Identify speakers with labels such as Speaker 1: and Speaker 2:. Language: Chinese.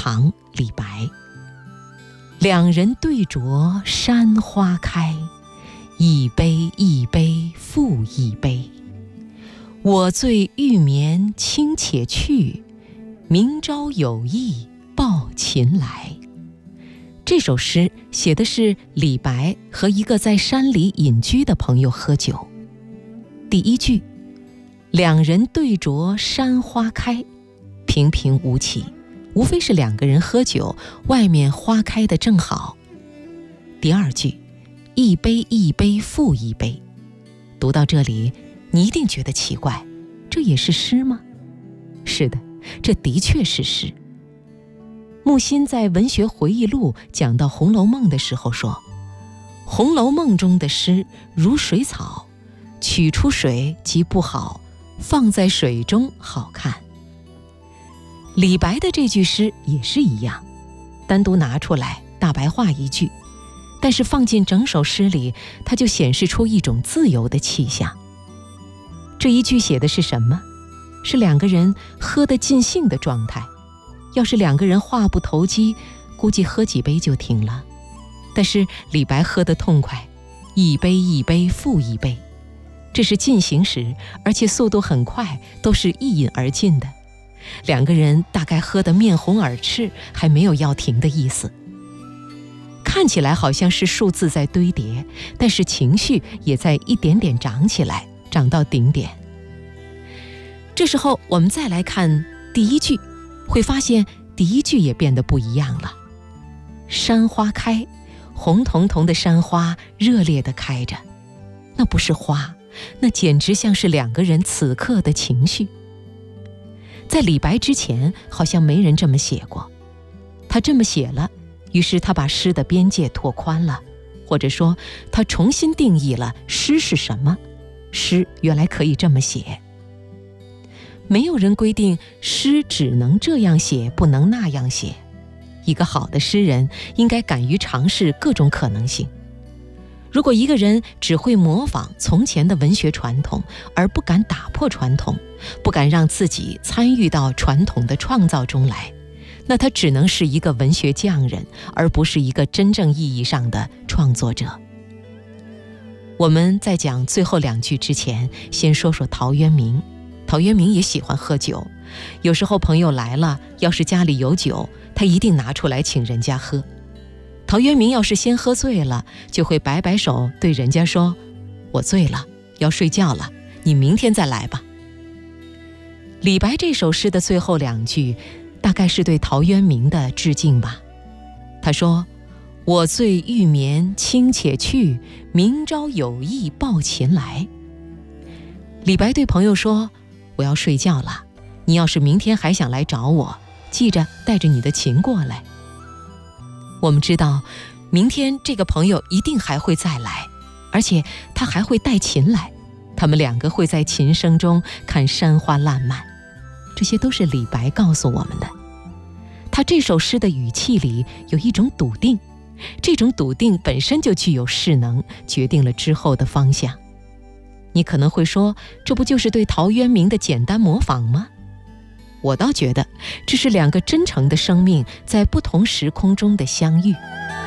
Speaker 1: 唐·李白。两人对酌山花开，一杯一杯复一杯。我醉欲眠卿且去，明朝有意抱琴来。这首诗写的是李白和一个在山里隐居的朋友喝酒。第一句，两人对酌山花开，平平无奇，无非是两个人喝酒，外面花开得正好。第二句，一杯一杯复一杯，读到这里，你一定觉得奇怪，这也是诗吗？是的，这的确是诗。木心在《文学回忆录》讲到《红楼梦》的时候说，《红楼梦》中的诗如水草，取出水即不好，放在水中好看。李白的这句诗也是一样，单独拿出来大白话一句，但是放进整首诗里，它就显示出一种自由的气象。这一句写的是什么？是两个人喝得尽兴的状态。要是两个人话不投机，估计喝几杯就停了。但是李白喝得痛快，一杯一杯复一杯，这是进行时，而且速度很快，都是一饮而尽的。两个人大概喝得面红耳赤，还没有要停的意思。看起来好像是数字在堆叠，但是情绪也在一点点涨起来，涨到顶点。这时候我们再来看第一句，会发现第一句也变得不一样了。山花开，红彤彤的山花热烈地开着，那不是花，那简直像是两个人此刻的情绪。在李白之前，好像没人这么写过。他这么写了，于是他把诗的边界拓宽了，或者说他重新定义了诗是什么。诗原来可以这么写。没有人规定诗只能这样写，不能那样写。一个好的诗人应该敢于尝试各种可能性。如果一个人只会模仿从前的文学传统，而不敢打破传统，不敢让自己参与到传统的创造中来，那他只能是一个文学匠人，而不是一个真正意义上的创作者。我们在讲最后两句之前，先说说陶渊明。陶渊明也喜欢喝酒，有时候朋友来了，要是家里有酒，他一定拿出来请人家喝。陶渊明要是先喝醉了，就会摆摆手对人家说，我醉了，要睡觉了，你明天再来吧。李白这首诗的最后两句，大概是对陶渊明的致敬吧。他说，我醉欲眠卿且去，明朝有意抱琴来。李白对朋友说，我要睡觉了，你要是明天还想来找我，记着带着你的琴过来。我们知道，明天这个朋友一定还会再来，而且他还会带琴来，他们两个会在琴声中看山花烂漫。这些都是李白告诉我们的。他这首诗的语气里有一种笃定，这种笃定本身就具有势能，决定了之后的方向。你可能会说，这不就是对陶渊明的简单模仿吗？我倒觉得，这是两个真诚的生命在不同时空中的相遇。